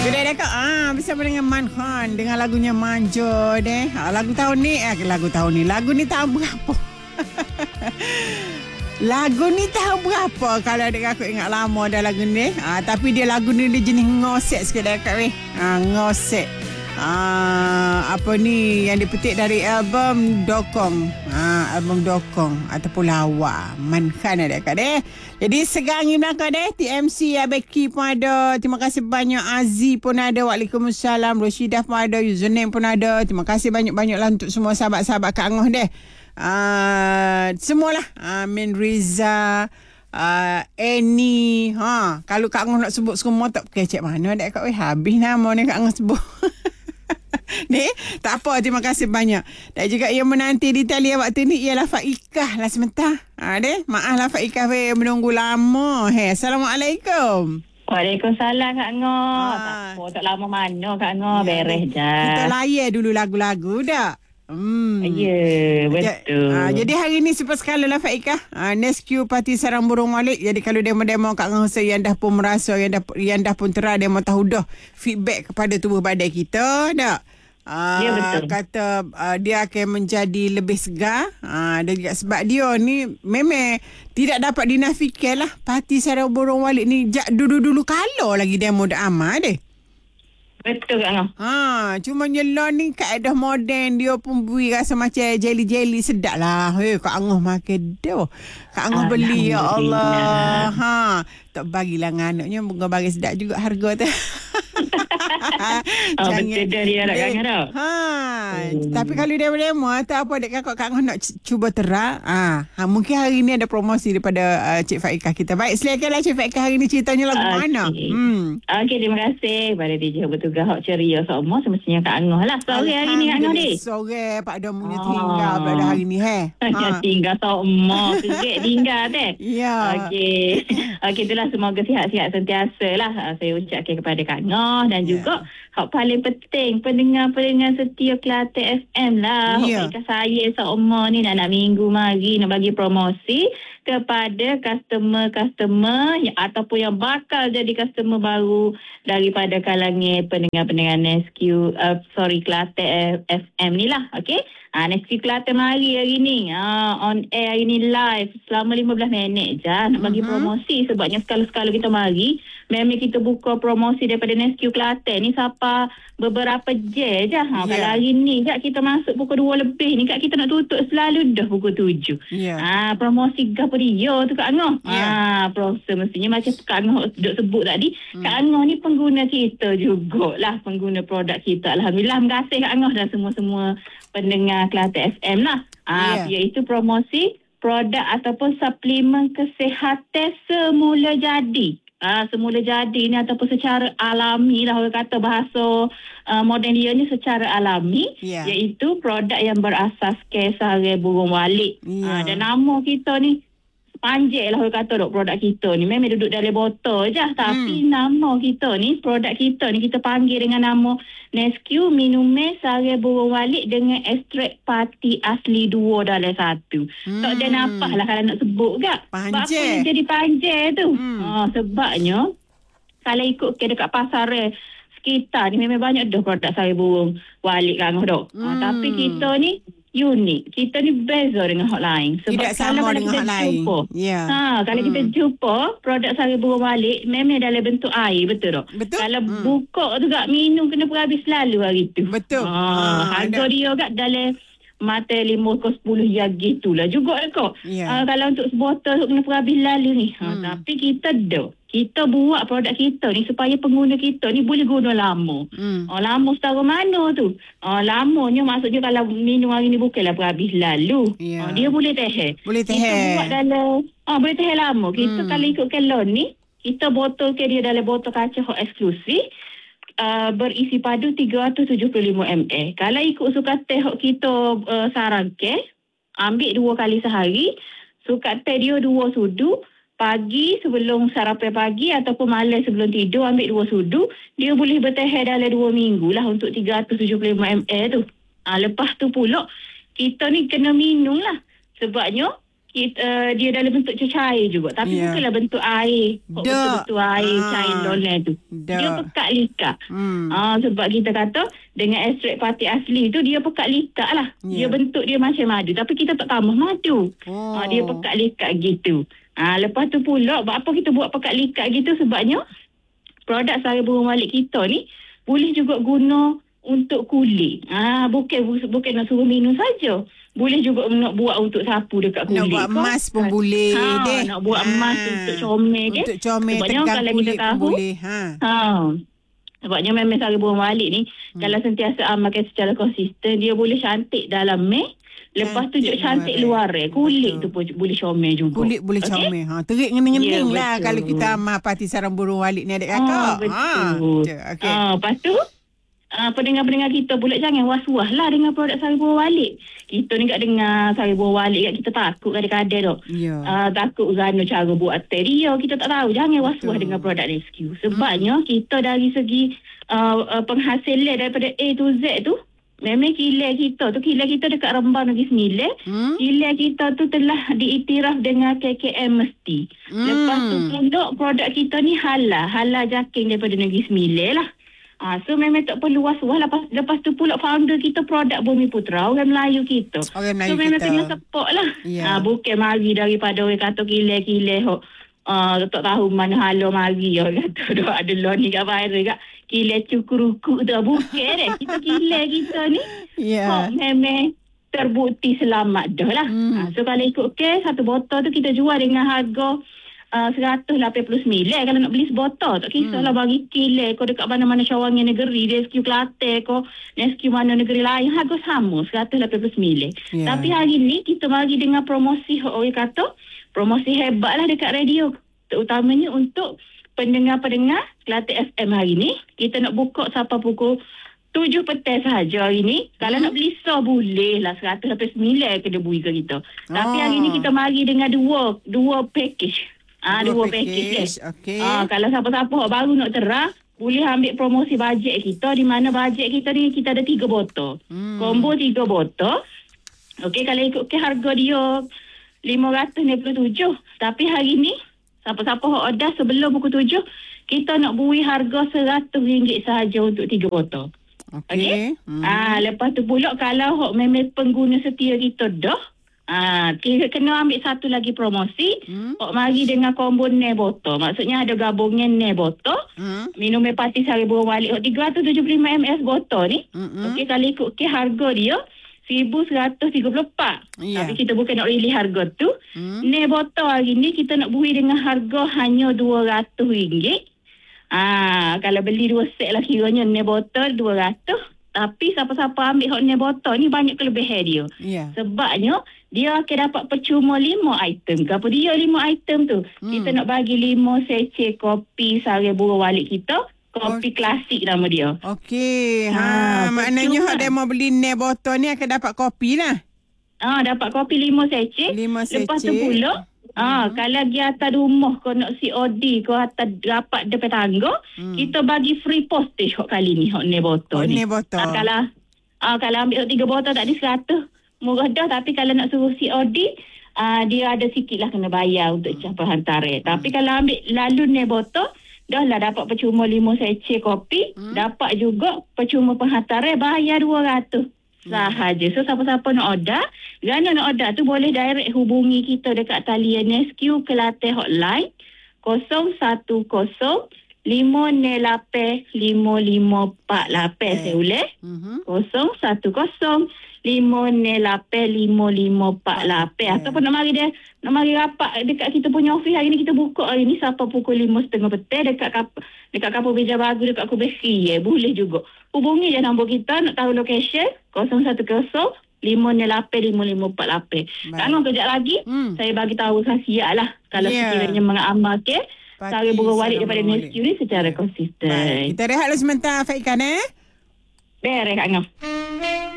Sudah dekat bersama dengan Manhan dengan lagunya Manja deh. Lagu tahun ni lagu ni tahun berapa? Lagu ni tahun berapa? Kalau adik aku ingat lama dah lagu ni. Tapi lagu ni dia jenis ngosek sikit dekat weh. Ngosek. Apa ni yang dipetik dari album Dokong. Album Dokong ataupun Lawa. Manhan ada dekat deh. Jadi segangi belakang deh. TMC Abeki pun ada. Terima kasih banyak. Aziz pun ada. Waalaikumsalam. Roshidah pun ada. Username pun ada. Terima kasih banyak-banyaklah untuk semua sahabat-sahabat Kak Angah deh. Semualah. Min Riza, Annie. Kalau Kak Angah nak sebut semua tak kecek mana dek Kak. Habis nama ni Kak Angah sebut. Ni tak apa, terima kasih banyak. Dan juga yang menanti di talian waktu ni ialah Faikah lah sebentar. Maaflah Faikah menunggu lama. Assalamualaikum. Waalaikumsalam Kak Ngah. Tak lama mana Kak Ngah, beres dah. Kita layan dulu lagu-lagu dah. Ya, betul. Jadi hari ni super skala lah Faikah. Nescue Parti Sarang Burung Malik. Jadi kalau demo-demo Kak Ngah yang dah pun merasa, yang dah pun terang, demo tahu dah feedback kepada tubuh badan kita dah. Ya, betul. Kata dia akan menjadi lebih segar. Dan juga sebab dia ni memang tidak dapat dinafikan lah. Parti Sarang Burung Malik ni dulu-dulu kalau lagi demo dah amat deh. Betul Kak Ngah. Cuma nyelon ni kaedah moden dia pun bui rasa macam jelly-jelly sedap lah. Kak Angah makan dah. Kak Angah beli ya Allah. Tak bagilah nganuknya bunga bagi sedap juga harga tu. Betul dia nak Kak Ngah dah. Tapi kalau demo-demo atau apa dek Kak Angah nak cuba terang. Mungkin hari ni ada promosi daripada Cik Faikah kita. Baik, silakanlah Cik Faikah hari ni ceritanya lagu mana? Okey, terima kasih pada DJ bertugas hot ceria semua semestinya Kak Angah lah. Sore hari ni Kak Angah ni. Sore Pak Dom punya tinggal pada hari ni tinggal semua sikit tinggal teh. Ya. Okey, itulah semoga sihat-sihat sentiasa lah. Saya ucapkan kepada Kak Angah dan juga hak paling penting pendengar-pendengar setia Kelantan FM lah. Hak saya semua ni nak minggu mari nak bagi promosi kepada customer ataupun yang bakal jadi customer baru daripada kalangan pendengar-pendengar Nescue Kelantan FM ni lah. Okey. Nescue Kelantan mari hari ni on air hari ni live selama 15 minit je nak bagi promosi. Sebabnya sekala-sekala kita mari memang kita buka promosi daripada Nescue Kelantan ni siapa beberapa je. Kalau hari ni kita masuk pukul 2 lebih ni kita nak tutup selalu dah pukul 7. Promosi gapo dia tu Kak Angah. Proses mestinya macam Kak Angah duk sebut tadi. Kak Angah ni pengguna kita jugalah, pengguna produk kita. Alhamdulillah, terima kasih Kak Angah dan semua-semua pendengar Kelantan FM lah. Iaitu promosi produk ataupun suplemen kesihatan semula jadi. Semula jadi ni ataupun secara alami lah orang kata bahasa moden dia ni secara alami, iaitu produk yang berasaskan sarang burung walik. Dan nama kita ni panjang lah orang kata dok produk kita ni memang duduk dalam botol je, tapi nama kita ni, produk kita ni kita panggil dengan nama Nescue Minuman Sarang Burung Walik dengan ekstrak pati asli 2 dalam 1. Tak ada nafas lah kalau nak sebut gak. Sebab apa dia jadi panjang tu? Sebabnya kalau ikut ke dekat pasar sekitar ni memang banyak dah produk sarang burung walik kan dok. Tapi kita ni unik. Kita ni beza dengan hot lain. Sebab tidak sama dengan hot lain. Kalau kita jumpa produk sarang burung walik memang dalam bentuk air, betul tak? Betul. Kalau buka tu gak minum kena berhabis selalu hari tu. Betul. Harga dia gak dalam mata 5 ke 10 ya gitulah juga kok. Kalau untuk sebotol tu kena berhabis lalu ni. Tapi kita buat produk kita ni supaya pengguna kita ni boleh guna lama. Lama setara mana tu? Lamanya maksudnya kalau minum hari ni bukanlah berhabis lalu. Dia boleh tahan. Kita buat dalam boleh tahan lama. Kita kalau ikutkan loan ni, kita botolkan dia dalam botol kaca hot eksklusif. Berisi padu 375 ml. Kalau ikut sukat teh kita sarangkan, ambil 2 kali sehari. Sukat teh dia 2 sudu. Pagi sebelum sarapan pagi ataupun malam sebelum tidur ambil 2 sudu. Dia boleh bertahan dalam 2 minggu lah untuk 375 ml tu. Lepas tu pula kita ni kena minum lah. Sebabnya dia dalam bentuk cecair juga. Tapi bukanlah bentuk air. Betul-betul air cair loleh tu. Dia pekat likat. Sebab kita kata dengan ekstrak pati asli tu dia pekat likat lah. Dia bentuk dia macam madu. Tapi kita tak tambah madu. Dia pekat likat gitu. Lepas tu pula, apa kita buat pekat likat gitu sebabnya produk sari burung walik kita ni boleh juga guna untuk kulit. Bukan nak suruh minum saja. Boleh juga nak buat untuk sapu dekat kulit. Nak buat emas pun boleh deh. Nak buat emas untuk comel ke. Untuk comel sebabnya tegang kalau kulit kita tahu, pun boleh. Sebabnya memang sari burung walik ni kalau sentiasa makan secara konsisten, dia boleh cantik dalam lepas tu cantik luar kulit tu pun boleh comel juga. Kulit boleh comel. Terik ngening-ngening lah kalau kita amal pati sarang burung walik ni adik kakak. Betul. Lepas tu pendengar-pendengar kita pula jangan was-was lah dengan produk sari burung walik. Kita ni kat dengar sari burung walik kat kita takut kadang-kadang tu. Takut gana cara buat dia. Kita tak tahu. Jangan was-was dengan produk rescue. Sebabnya kita dari segi penghasilan daripada A to Z tu, memang kilang kita dekat Rembang Negeri Sembilan. Kilang kita tu telah diiktiraf dengan KKM mesti. Lepas tu produk kita ni halal jaking daripada Negeri Sembilan lah. So memang tak perlu was-was. Lepas tu pula founder kita produk Bumi Putra, orang Melayu kita. So memang kena support lah. Bukan mari daripada orang kata kilang-kilang tak tahu mana halo mari orang kata ada law ni kat viral kat kilang cukurukuk tu. Bukan deh. Kita kilang kita ni memang terbukti selamat dah lah. So kalau ikut kes, satu botol tu kita jual dengan harga 189 kalau nak beli sebotol. Tak kisahlah bagi kilang kau dekat mana-mana Cawangan negeri, rescue Kelantan kau, rescue mana negeri lain, harga sama 189. Tapi hari ni kita bagi dengan promosi, orang kata promosi hebat lah dekat radio, terutamanya untuk pendengar-pendengar Kelantan FM hari ni. Kita nak buka sampai pukul 7 petang sahaja hari ni. Kalau nak beli boleh lah 189 kena bui ke kita. Tapi hari ni kita mari dengan dua package. Dua package. Kalau siapa-siapa baru nak terang, boleh ambil promosi bajet kita, di mana bajet kita ni kita ada 3 botol. Combo 3 botol. Okey, kalau ikut ke harga dia 597. Tapi hari ni siapa-siapa order sebelum pukul 7, kita nak bui harga RM100 sahaja untuk 3 botol. Okey. Lepas tu pula kalau memang pengguna setia kita dah, kita kena ambil satu lagi promosi. Mari dengan combo ne botol. Maksudnya ada gabungan ne botol. Minum pati sari burung walik 375 ml botol ni. Okey, kalau ikut harga dia 1134. Tapi kita bukan nak release harga tu. Ne botol hari ni kita nak bui dengan harga hanya RM200. Kalau beli 2 set lah kiranya ne botol 200. Tapi siapa-siapa ambil hot ne botol ni banyak kelebihan dia. Sebabnya dia akan dapat percuma 5 item. Apa dia 5 item tu? Kita nak bagi 5 secik kopi sari burung walik kita. Kopi klasik nama dia. Okey. Maknanya hak dia mau beli ne botol ni akan dapat kopi lah. Dapat kopi 5 secik. Lepas tu pula kalau dia atas rumah kau nak COD, kau atas dapat depan tangga, kita bagi free postage kali ni hot ne botol ni. Kalau ambil 3 botol tak ada 100, murah dah. Tapi kalau nak suruh COD, dia ada sikit lah kena bayar untuk campur hantaran. Tapi kalau ambil lalu ne botol, dah lah dapat percuma 5 secik kopi, dapat juga percuma penghantaran, bayar 200 sahaja. So siapa-siapa nak order, gana nak order tu boleh direct hubungi kita dekat talian Rescue Kelantan hotline 010-598-5548. Saya ulang 010-598-5548. Ataupun nak mari rapat dekat kita punya office hari ni. Kita buka hari ni sampai pukul 5.30 petang dekat Kampung Beja Baru dekat Kubesi. Boleh juga hubungi je nombor kita. Nak tahu location 010-598-5548. Kalau kejap lagi saya bagi tahu khasiat lah kalau sekiranya mengamalkan sari burung walik daripada Rescue ni secara konsisten. Kita rehat dulu sebentar, Faik Kan. Beres Kak Ngah.